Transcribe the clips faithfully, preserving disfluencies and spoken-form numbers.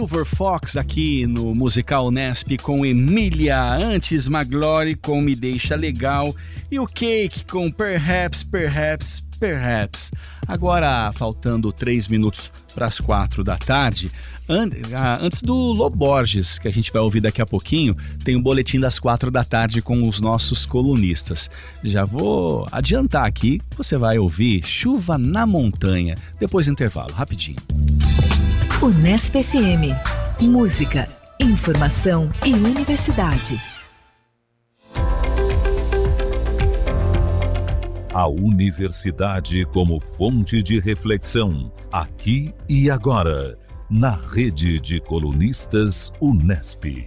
Silver Fox aqui no Musical Nesp com Emília, antes Maglore com Me Deixa Legal e o Cake com Perhaps, Perhaps, Perhaps. Agora, faltando três minutos para as quatro da tarde, antes do Loborges, que a gente vai ouvir daqui a pouquinho, tem o boletim das quatro da tarde com os nossos colunistas. Já vou adiantar aqui, você vai ouvir Chuva na Montanha, depois do intervalo, rapidinho. Unesp F M. Música, informação e universidade. A universidade como fonte de reflexão, aqui e agora, na rede de colunistas Unesp.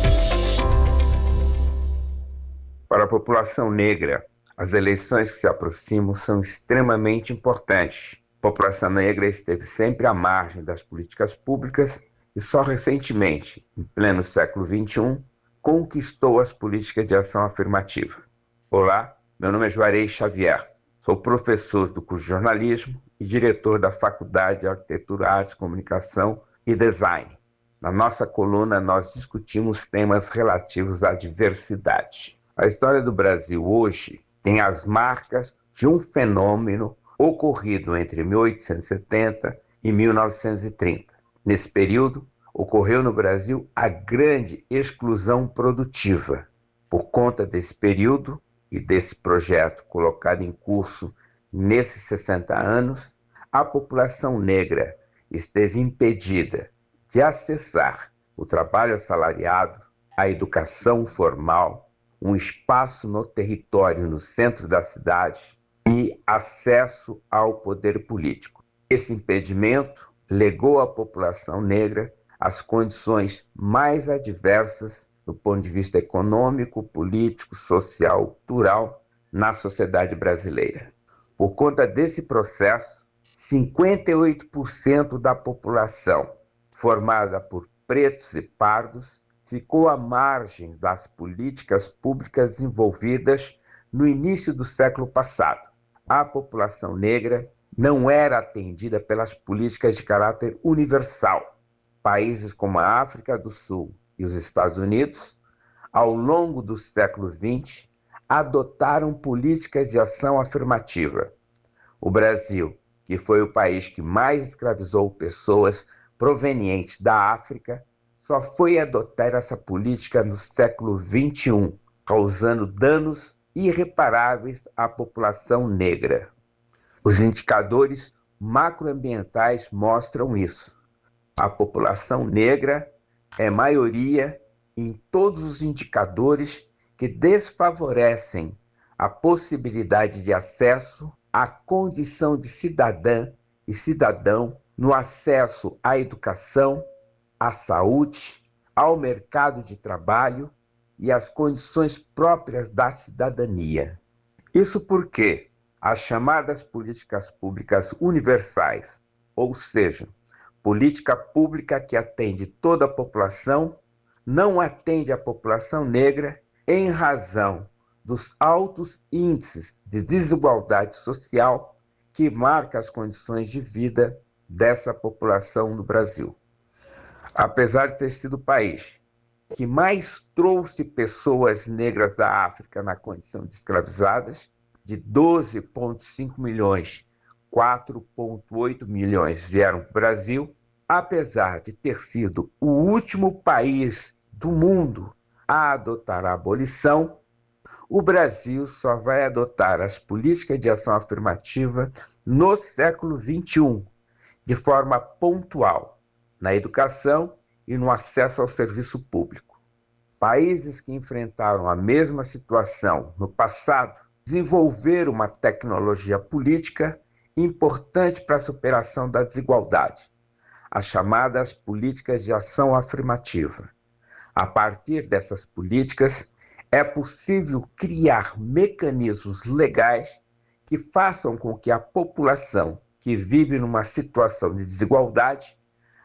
Para a população negra, as eleições que se aproximam são extremamente importantes. A população negra esteve sempre à margem das políticas públicas e só recentemente, em pleno século vinte e um, conquistou as políticas de ação afirmativa. Olá, meu nome é Juarez Xavier, sou professor do curso de jornalismo e diretor da Faculdade de Arquitetura, Arte, Comunicação e Design. Na nossa coluna, nós discutimos temas relativos à diversidade. A história do Brasil hoje tem as marcas de um fenômeno ocorrido entre mil oitocentos e setenta e mil novecentos e trinta. Nesse período, ocorreu no Brasil a grande exclusão produtiva. Por conta desse período e desse projeto colocado em curso nesses sessenta anos, a população negra esteve impedida de acessar o trabalho assalariado, a educação formal, um espaço no território no centro da cidade, e acesso ao poder político. Esse impedimento legou à população negra as condições mais adversas do ponto de vista econômico, político, social, cultural na sociedade brasileira. Por conta desse processo, cinquenta e oito por cento da população, formada por pretos e pardos, ficou à margem das políticas públicas desenvolvidas no início do século passado. A população negra não era atendida pelas políticas de caráter universal. Países como a África do Sul e os Estados Unidos, ao longo do século vinte, adotaram políticas de ação afirmativa. O Brasil, que foi o país que mais escravizou pessoas provenientes da África, só foi adotar essa política no século vinte e um, causando danos irreparáveis à população negra. Os indicadores macroambientais mostram isso. A população negra é maioria em todos os indicadores que desfavorecem a possibilidade de acesso à condição de cidadã e cidadão no acesso à educação, à saúde, ao mercado de trabalho e às condições próprias da cidadania. Isso porque as chamadas políticas públicas universais, ou seja, política pública que atende toda a população, não atende a população negra em razão dos altos índices de desigualdade social que marca as condições de vida dessa população no Brasil. Apesar de ter sido o país que mais trouxe pessoas negras da África na condição de escravizadas, de doze vírgula cinco milhões, quatro vírgula oito milhões vieram para o Brasil, apesar de ter sido o último país do mundo a adotar a abolição, o Brasil só vai adotar as políticas de ação afirmativa no século vinte e um, de forma pontual, na educação e no acesso ao serviço público. Países que enfrentaram a mesma situação no passado desenvolveram uma tecnologia política importante para a superação da desigualdade, as chamadas políticas de ação afirmativa. A partir dessas políticas, é possível criar mecanismos legais que façam com que a população que vive numa situação de desigualdade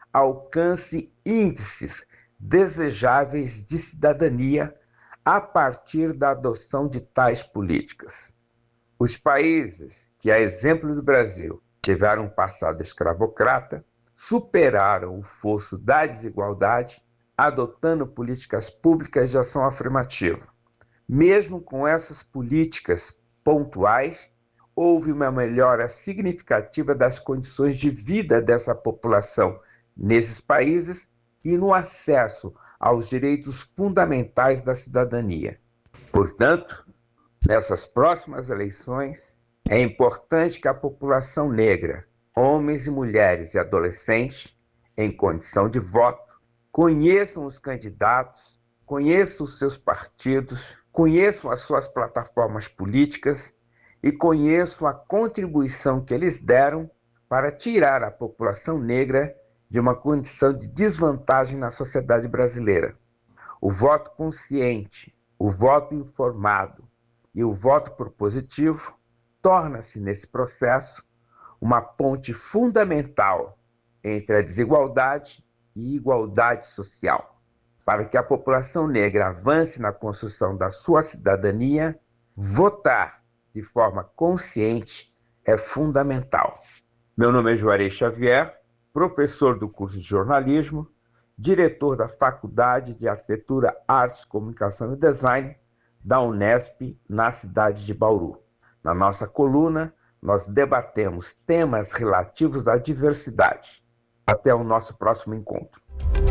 alcance índices desejáveis de cidadania a partir da adoção de tais políticas. Os países que, a exemplo do Brasil, tiveram um passado escravocrata, superaram o fosso da desigualdade, adotando políticas públicas de ação afirmativa. Mesmo com essas políticas pontuais, houve uma melhora significativa das condições de vida dessa população nesses países e no acesso aos direitos fundamentais da cidadania. Portanto, nessas próximas eleições, é importante que a população negra, homens e mulheres e adolescentes, em condição de voto, conheçam os candidatos, conheçam os seus partidos, conheçam as suas plataformas políticas e conheçam a contribuição que eles deram para tirar a população negra de uma condição de desvantagem na sociedade brasileira. O voto consciente, o voto informado e o voto propositivo torna-se, nesse processo, uma ponte fundamental entre a desigualdade e igualdade social. Para que a população negra avance na construção da sua cidadania, votar de forma consciente é fundamental. Meu nome é Juarez Xavier, professor do curso de jornalismo, diretor da Faculdade de Arquitetura, Artes, Comunicação e Design da Unesp, na cidade de Bauru. Na nossa coluna, nós debatemos temas relativos à diversidade. Até o nosso próximo encontro.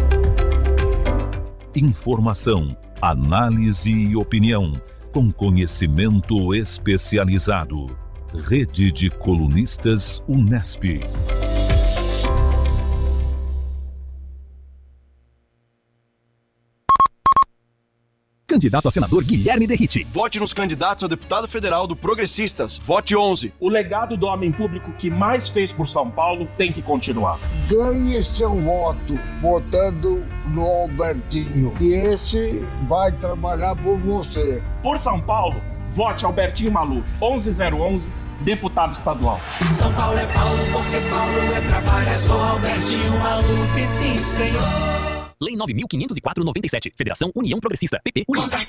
Informação, análise e opinião, com conhecimento especializado. Rede de Colunistas Unesp. Candidato a senador Guilherme Derrite. Vote nos candidatos a deputado federal do Progressistas. Vote onze. O legado do homem público que mais fez por São Paulo tem que continuar. Ganhe seu voto votando no Albertinho, que esse vai trabalhar por você. Por São Paulo, vote Albertinho Maluf, onze zero onze, deputado estadual. São Paulo é Paulo, porque Paulo é trabalho, é só Albertinho Maluf, sim, senhor. Lei nove mil quinhentos e quatro, noventa e sete. Federação União Progressista. P P União.